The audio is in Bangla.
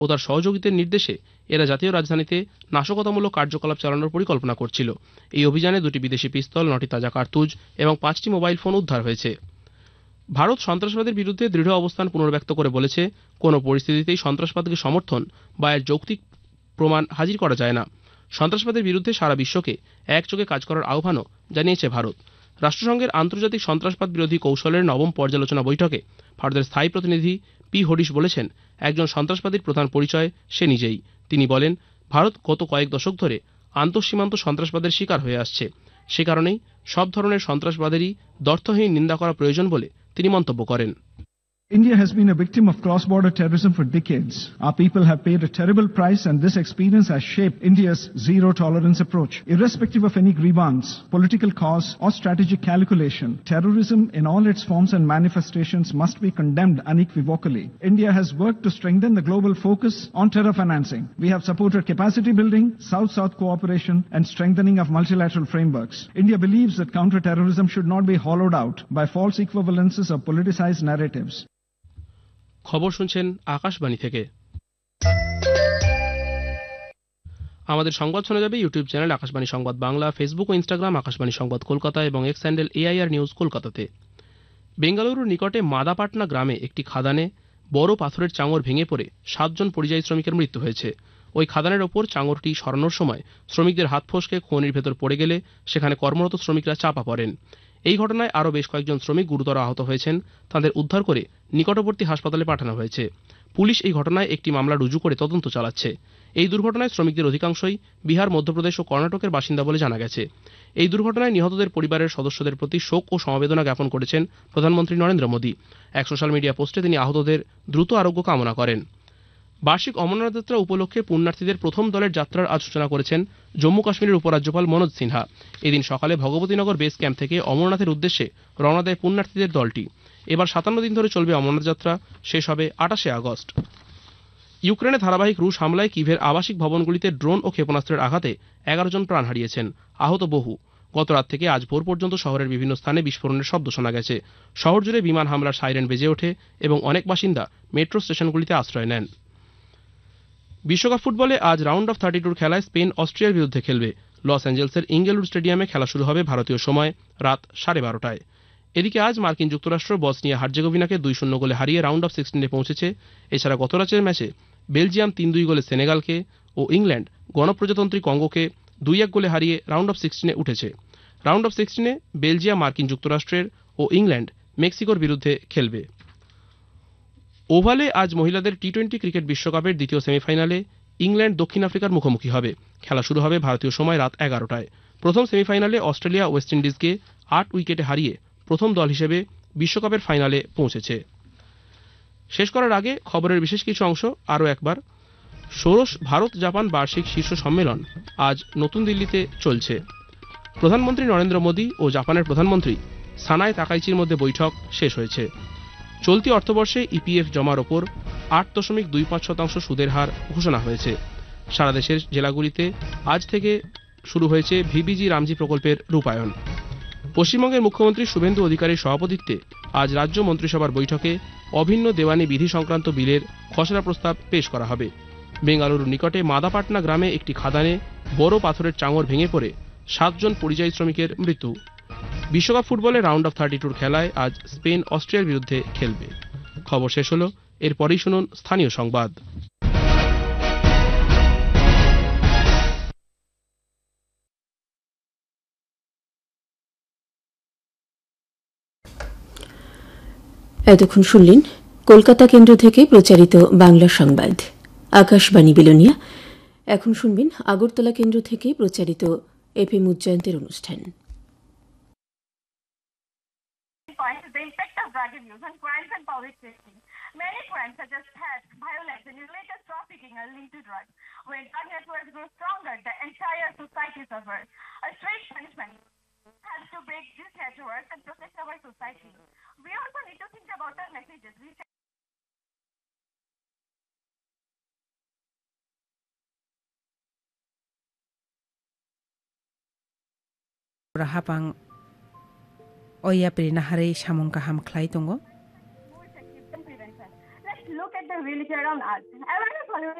ও তার সহযোগীদের নির্দেশে এরা জাতীয় রাজধানীতে নাশকতামূলক কার্যকলাপ চালানোর পরিকল্পনা করছিল। এই অভিযানে 2টি বিদেশি পিস্তল, 9টি তাজা কার্তুজ এবং 5টি মোবাইল ফোন উদ্ধার হয়েছে। ভারত সন্ত্রাসবাদের বিরুদ্ধে দৃঢ় অবস্থান পুনর্ব্যক্ত করে বলেছে, কোনো পরিস্থিতিতেই সন্ত্রাসবাদকে সমর্থন বা এর যৌক্তিক প্রমাণ হাজির করা যায় না। সন্ত্রাসবাদের বিরুদ্ধে সারা বিশ্বকে একযোগে কাজ করার আহ্বানও জানিয়েছে ভারত। রাষ্ট্রসংঘের আন্তর্জাতিক সন্ত্রাসবাদ বিরোধী কৌশলের 9ম পর্যালোচনা বৈঠকে ভারতের স্থায়ী প্রতিনিধি পি হরিশ বলেছেন, একজন সন্ত্রাসবাদীর প্রধান পরিচয় সে নিজেই। তিনি বলেন, ভারত গত কয়েক দশক ধরে আন্তঃসীমান্ত সন্ত্রাসবাদের শিকার হয়ে আসছে। সে কারণেই সব ধরনের সন্ত্রাসবাদেরই দ্ব্যর্থহীন নিন্দা করা প্রয়োজন বলে তিনি মন্তব্য করেন। India has been a victim of cross-border terrorism for decades. Our people have paid a terrible price, and this experience has shaped India's zero-tolerance approach. Irrespective of any grievance, political cause, or strategic calculation, terrorism in all its forms and manifestations must be condemned unequivocally. India has worked to strengthen the global focus on terror financing. We have supported capacity building, South-South cooperation, and strengthening of multilateral frameworks. India believes that counter-terrorism should not be hollowed out by false equivalences or politicized narratives. খবর শুনছেন আকাশবাণী থেকে। আমাদের সংবাদ শোনা যাবে ইউটিউব চ্যানেল আকাশবাণী সংবাদ বাংলা, ফেসবুক ও ইনস্টাগ্রাম আকাশবাণী সংবাদ কলকাতা এবং এক্স হ্যান্ডেল AIR নিউজ কলকাতাতে। বেঙ্গালুরুর নিকটে মাদাপাটনা গ্রামে একটি খাদানে বড় পাথরের চাঙড় ভেঙে পড়ে 7 জন পরিযায়ী শ্রমিকের মৃত্যু হয়েছে। ওই খাদানের ওপর চাঙড়টি সরানোর সময় শ্রমিকদের হাত ফসকে খনির ভেতর পড়ে গেলে সেখানে কর্মরত শ্রমিকরা চাপা পড়েন। এই ঘটনায় আরও বেশ কয়েকজন শ্রমিক গুরুতর আহত হয়েছেন। তাদের উদ্ধার করে নিকটবর্তী হাসপাতালে পাঠানো হয়েছে। পুলিশ এই ঘটনায় একটি মামলা রুজু করে তদন্ত চালাচ্ছে। এই দুর্ঘটনায় শ্রমিকদের অধিকাংশই বিহার, মধ্যপ্রদেশ ও কর্ণাটকের বাসিন্দা বলে জানা গেছে। এই দুর্ঘটনায় নিহতদের পরিবারের সদস্যদের প্রতি শোক ও সমবেদনা জ্ঞাপন করেছেন প্রধানমন্ত্রী নরেন্দ্র মোদী। এক সোশ্যাল মিডিয়া পোস্টে তিনি আহতদের দ্রুত আরোগ্য কামনা করেন। বার্ষিক অমরনাথ যাত্রা উপলক্ষে পুণ্যার্থীদের প্রথম দলের যাত্রার আজ সূচনা করেছেন জম্মু কাশ্মীরের উপরাজ্যপাল মনোজ সিনহা। এদিন সকালে ভগবতীনগর বেস ক্যাম্প থেকে অমরনাথের উদ্দেশ্যে রওনা দেয় পুণ্যার্থীদের দলটি। এবার 57 দিন ধরে চলবে অমরনাথ যাত্রা, শেষ হবে 28শে আগস্ট। ইউক্রেনে ধারাবাহিক রুশ হামলায় কিভের আবাসিক ভবনগুলিতে ড্রোন ও ক্ষেপণাস্ত্রের আঘাতে 11 জন প্রাণ হারিয়েছেন, আহত বহু। গত রাত থেকে আজ ভোর পর্যন্ত শহরের বিভিন্ন স্থানে বিস্ফোরণের শব্দ শোনা গেছে। শহর জুড়ে বিমান হামলার সাইরেন বেজে ওঠে এবং অনেক বাসিন্দা মেট্রো স্টেশনগুলিতে আশ্রয় নেন। বিশ্বকাপ ফুটবলে আজ রাউন্ড অফ 32 খেলায় স্পেন অস্ট্রিয়ার বিরুদ্ধে খেলবে। লস অ্যাঞ্জেলসের ইঙ্গেলউড স্টেডিয়ামে খেলা শুরু হবে ভারতীয় সময় রাত 12:30টায়। এদিকে আজ মার্কিন যুক্তরাষ্ট্র বসনিয়া হার্জেগোভিনাকে 2-0 গোলে হারিয়ে রাউন্ড অফ 16-এ পৌঁছেছে। এছাড়া গত রাতের ম্যাচে বেলজিয়াম 3-2 গোলে সেনেগালকে ও ইংল্যান্ড গণপ্রজাতন্ত্রী কঙ্গোকে 2-1 গোলে হারিয়ে রাউন্ড অফ 16-এ উঠেছে। রাউন্ড অফ 16-এ বেলজিয়াম মার্কিন যুক্তরাষ্ট্রের ও ইংল্যান্ড মেক্সিকোর বিরুদ্ধে খেলবে। ওভালে আজ মহিলাদের টি-20 ক্রিকেট বিশ্বকাপের দ্বিতীয় সেমিফাইনালে ইংল্যান্ড দক্ষিণ আফ্রিকার মুখোমুখি হবে। খেলা শুরু হবে ভারতীয় সময় রাত 11টায়। প্রথম সেমিফাইনালে অস্ট্রেলিয়া ওয়েস্ট ইন্ডিজকে 8 উইকেটে হারিয়ে প্রথম দল হিসেবে বিশ্বকাপের ফাইনালে পৌঁছেছে। শেষ করার আগে খবরের বিশেষ কিছু অংশ আরও একবার। ষোড়শ ভারত জাপান বার্ষিক শীর্ষ সম্মেলন আজ নতুন দিল্লিতে চলছে। প্রধানমন্ত্রী নরেন্দ্র মোদী ও জাপানের প্রধানমন্ত্রী সানায় তাকাইচির মধ্যে বৈঠক শেষ হয়েছে। চলতি অর্থবর্ষে ইপিএফ জমার ওপর 8.25% সুদের হার ঘোষণা হয়েছে। সারা দেশের জেলাগুলিতে আজ থেকে শুরু হয়েছে ভিবিজি রামজি প্রকল্পের রূপায়ণ। পশ্চিমবঙ্গের মুখ্যমন্ত্রী শুভেন্দু অধিকারীর সভাপতিত্বে আজ রাজ্য মন্ত্রিসভার বৈঠকে অভিন্ন দেওয়ানি বিধি সংক্রান্ত বিলের খসড়া প্রস্তাব পেশ করা হবে। বেঙ্গালুরুর নিকটে মাদাপাটনা গ্রামে একটি খাদানে বড় পাথরের চাঙড় ভেঙে পড়ে 7 জন পরিযায়ী শ্রমিকের মৃত্যু। বিশ্বকাপ ফুটবলে রাউন্ড অফ 32 খেলায় আজ স্পেন অস্ট্রিয়ার বিরুদ্ধে খেলবে। খবর শেষ হলো, এরপরেই শুনুন স্থানীয় সংবাদ। এতক্ষণ শুনলেন কলকাতা কেন্দ্র থেকে প্রচারিত বাংলা সংবাদ। আকাশবাণী বিলোনিয়া। এখন শুনবেন আগরতলা কেন্দ্র থেকে প্রচারিত FM উজ্জয়ন্তের অনুষ্ঠান। The impact of drug abuse on crimes and public safety. Many crimes such as theft, violence, and illegal trafficking are linked to drugs. When drug networks grow stronger, the entire society suffers. A strict punishment has to break these networks and protect our society. We also need to think about the messages we send. Rahapang Oya Prinahare Shamon Kaham Klaitongo. Let's look at the wheelchair on us. Awareness